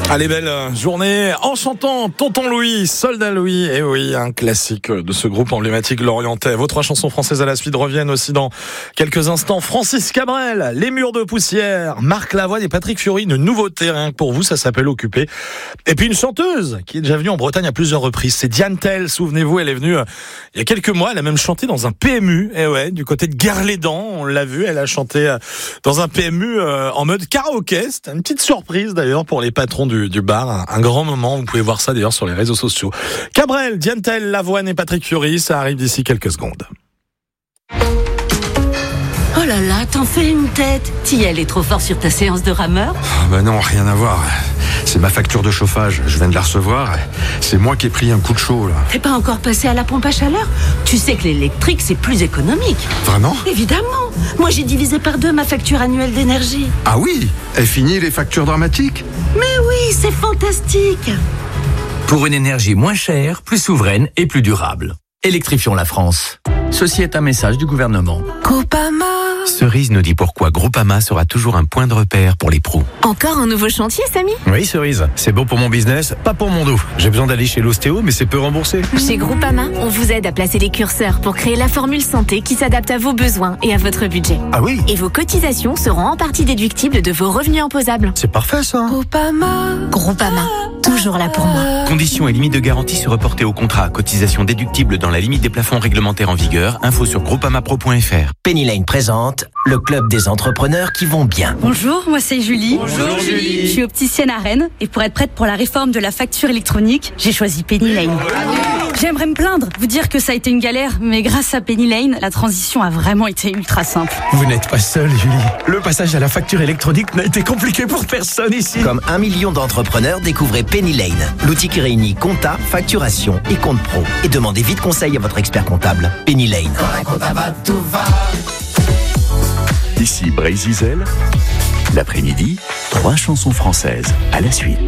Allez, belle journée en chantant Tonton Louis, Soldat Louis. Et oui, un classique de ce groupe emblématique lorientais. Vos 3 chansons françaises à la suite reviennent aussi dans quelques instants. Francis Cabrel, Les Murs de Poussière, Marc Lavoine et Patrick Fiori, une nouveauté rien que pour vous, ça s'appelle Occupé. Et puis une chanteuse qui est déjà venue en Bretagne à plusieurs reprises, c'est Diane Tell. Souvenez-vous, elle est venue il y a quelques mois, elle a même chanté dans un PMU. Et ouais, du côté de Gare-les-Dents, on l'a vu, elle a chanté dans un PMU en mode karaoké. C'était une petite surprise d'ailleurs pour les patrons du bar, un grand moment. Vous pouvez voir ça d'ailleurs sur les réseaux sociaux. Cabrel, Diane Tell, Lavoine et Patrick Fiori, ça arrive d'ici quelques secondes. Oh là là, t'en fais une tête. T'y est trop fort sur ta séance de rameur? Bah non, rien à voir. C'est ma facture de chauffage, je viens de la recevoir. C'est moi qui ai pris un coup de chaud là. T'es pas encore passé à la pompe à chaleur? Tu sais que l'électrique c'est plus économique. Vraiment? Évidemment. Moi j'ai divisé par 2 ma facture annuelle d'énergie. Ah oui? Est fini les factures dramatiques? Mais oui, c'est fantastique. Pour une énergie moins chère, plus souveraine et plus durable. Électrifions la France. Ceci est un message du gouvernement. Groupama. Cerise nous dit pourquoi Groupama sera toujours un point de repère pour les pros. Encore un nouveau chantier, Samy? Oui, Cerise, c'est bon pour mon business, pas pour mon dos. J'ai besoin d'aller chez l'ostéo, mais c'est peu remboursé. Chez Groupama, on vous aide à placer les curseurs pour créer la formule santé qui s'adapte à vos besoins et à votre budget. Ah oui? Et vos cotisations seront en partie déductibles de vos revenus imposables. C'est parfait ça. Groupama, toujours là pour moi. Conditions et limites de garantie se reporter au contrat. Cotisation déductible dans la limite des plafonds réglementaires en vigueur. Info sur groupamapro.fr. Penny Lane présente le club des entrepreneurs qui vont bien. Bonjour, moi c'est Julie. Bonjour Julie. Je suis opticienne à Rennes et pour être prête pour la réforme de la facture électronique, j'ai choisi Penny Lane. J'aimerais me plaindre, vous dire que ça a été une galère, mais grâce à Penny Lane, la transition a vraiment été ultra simple. Vous n'êtes pas seule, Julie. Le passage à la facture électronique n'a été compliqué pour personne ici. Comme 1 million d'entrepreneurs, découvrez Penny Lane, l'outil qui réunit compta, facturation et compte pro. Et demandez vite conseil à votre expert comptable. Penny Lane. Ici Brésil, l'après-midi, 3 chansons françaises à la suite.